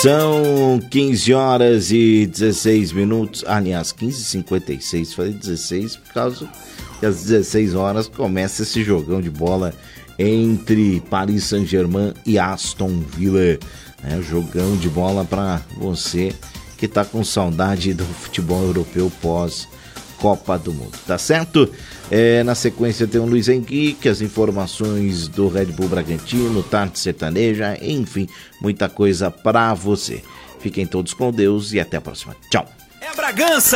São 15 horas e 16 minutos. Aliás, 15h56. Falei 16 por causa que às 16 horas começa esse jogão de bola entre Paris Saint-Germain e Aston Villa. Jogão de bola para você que tá com saudade do futebol europeu pós Copa do Mundo, tá certo? Na sequência tem o Luiz Henrique, as informações do Red Bull Bragantino, Tarde Sertaneja, enfim, muita coisa pra você. Fiquem todos com Deus e até a próxima. Tchau. É Bragança!